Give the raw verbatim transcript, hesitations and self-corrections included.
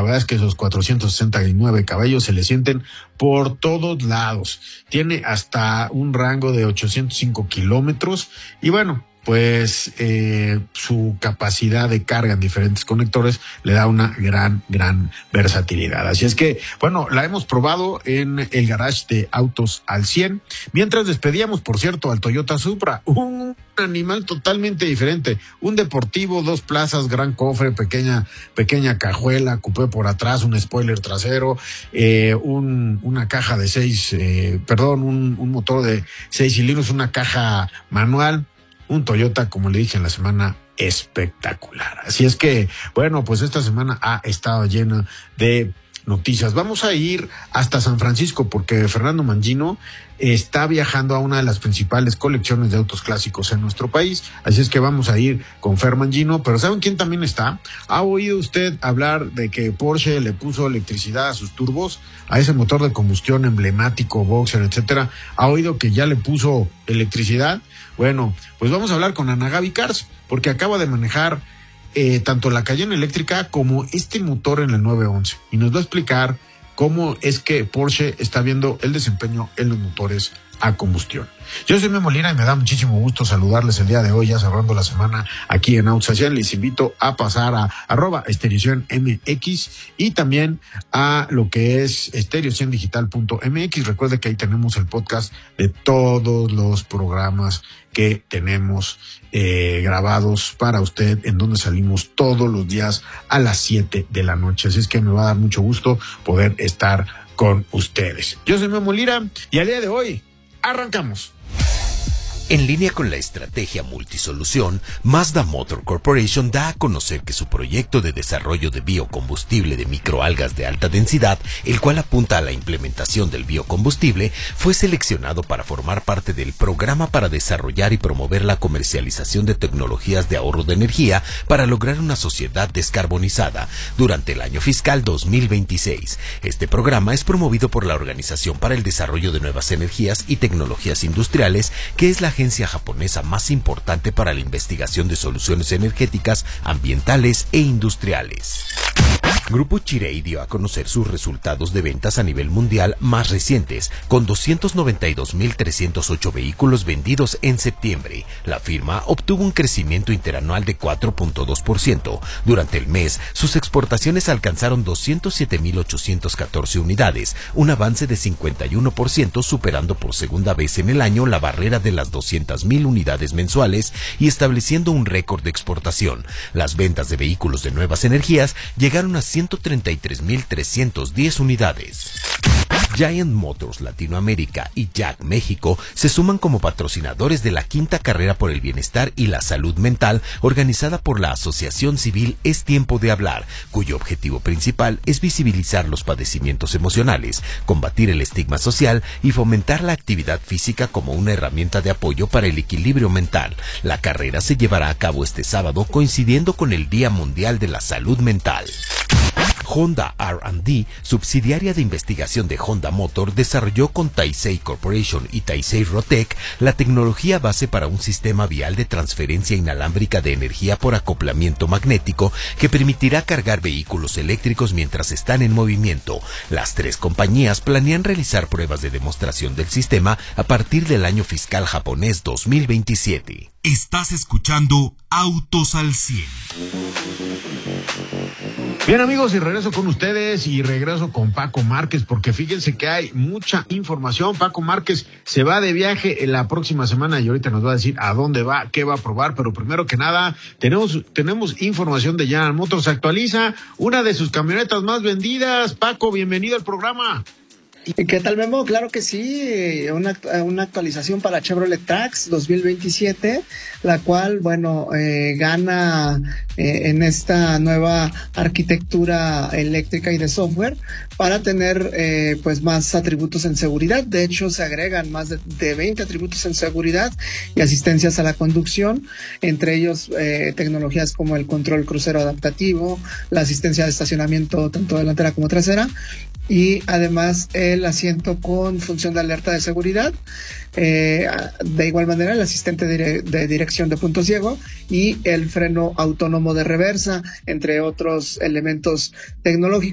verdad es que esos cuatrocientos sesenta y nueve caballos se le sienten por todos lados. Tiene hasta un rango de ochocientos cinco kilómetros y bueno, pues eh, su capacidad de carga en diferentes conectores le da una gran, gran versatilidad. Así es que, bueno, la hemos probado en el garage de Autos al cien. Mientras despedíamos, por cierto, al Toyota Supra, un animal totalmente diferente. Un deportivo, dos plazas, gran cofre, pequeña, pequeña cajuela, cupé por atrás, un spoiler trasero, eh, un, una caja de seis, eh, perdón, un, un motor de seis cilindros, una caja manual. Un Toyota, como le dije en la semana, espectacular. Así es que, bueno, pues esta semana ha estado llena de noticias. Vamos a ir hasta San Francisco porque Fernando Mangino está viajando a una de las principales colecciones de autos clásicos en nuestro país. Así es que vamos a ir con Fer Mangino. Pero ¿saben quién también está? ¿Ha oído usted hablar de que Porsche le puso electricidad a sus turbos? A ese motor de combustión emblemático, Boxer, etcétera. ¿Ha oído que ya le puso electricidad? Bueno, pues vamos a hablar con Ana Gaby Cars, porque acaba de manejar eh, tanto la Cayenne eléctrica como este motor en el nueve once. Y nos va a explicar cómo es que Porsche está viendo el desempeño en los motores a combustión. Yo soy Memo Lira y me da muchísimo gusto saludarles el día de hoy, ya cerrando la semana aquí en Autos al cien. Les invito a pasar a arroba Estereocien M X y también a lo que es estereocien digital punto M X. Recuerde que ahí tenemos el podcast de todos los programas que tenemos eh, grabados para usted, en donde salimos todos los días a las siete de la noche. Así es que me va a dar mucho gusto poder estar con ustedes. Yo soy Memo Lira y al día de hoy arrancamos. En línea con la estrategia multisolución, Mazda Motor Corporation da a conocer que su proyecto de desarrollo de biocombustible de microalgas de alta densidad, el cual apunta a la implementación del biocombustible, fue seleccionado para formar parte del programa para desarrollar y promover la comercialización de tecnologías de ahorro de energía para lograr una sociedad descarbonizada durante el año fiscal dos mil veintiséis. Este programa es promovido por la Organización para el Desarrollo de Nuevas Energías y Tecnologías Industriales, que es la agencia japonesa más importante para la investigación de soluciones energéticas, ambientales e industriales. Grupo Chery dio a conocer sus resultados de ventas a nivel mundial más recientes, con doscientos noventa y dos mil trescientos ocho vehículos vendidos en septiembre. La firma obtuvo un crecimiento interanual de cuatro punto dos por ciento. Durante el mes, sus exportaciones alcanzaron doscientos siete mil ochocientos catorce unidades, un avance de cincuenta y uno por ciento, superando por segunda vez en el año la barrera de las doscientas mil unidades mensuales y estableciendo un récord de exportación. Las ventas de vehículos de nuevas energías llegaron a ciento treinta y tres mil trescientas diez unidades. Giant Motors Latinoamérica y Jack México se suman como patrocinadores de la quinta carrera por el bienestar y la salud mental organizada por la Asociación Civil Es Tiempo de Hablar, cuyo objetivo principal es visibilizar los padecimientos emocionales, combatir el estigma social y fomentar la actividad física como una herramienta de apoyo para el equilibrio mental. La carrera se llevará a cabo este sábado, coincidiendo con el Día Mundial de la Salud Mental. Honda R and D, subsidiaria de investigación de Honda Motor, desarrolló con Taisei Corporation y Taisei Rotec la tecnología base para un sistema vial de transferencia inalámbrica de energía por acoplamiento magnético que permitirá cargar vehículos eléctricos mientras están en movimiento. Las tres compañías planean realizar pruebas de demostración del sistema a partir del año fiscal japonés dos mil veintisiete. Estás escuchando Autos al cien. Bien, amigos, y regreso con ustedes y regreso con Paco Márquez, porque fíjense que hay mucha información. Paco Márquez se va de viaje en la próxima semana y ahorita nos va a decir a dónde va, qué va a probar, pero primero que nada tenemos tenemos información de General Motors. Se actualiza una de sus camionetas más vendidas. Paco, bienvenido al programa. ¿Qué tal, Memo? Claro que sí, una, una actualización para Chevrolet Trax dos mil veintisiete, la cual, bueno, eh, gana eh, en esta nueva arquitectura eléctrica y de software para tener eh, pues más atributos en seguridad. De hecho, se agregan más de, de veinte atributos en seguridad y asistencias a la conducción, entre ellos eh, tecnologías como el control crucero adaptativo, la asistencia de estacionamiento tanto delantera como trasera, y además el asiento con función de alerta de seguridad, eh, de igual manera el asistente de, de dirección de punto ciego y el freno autónomo de reversa, entre otros elementos tecnológicos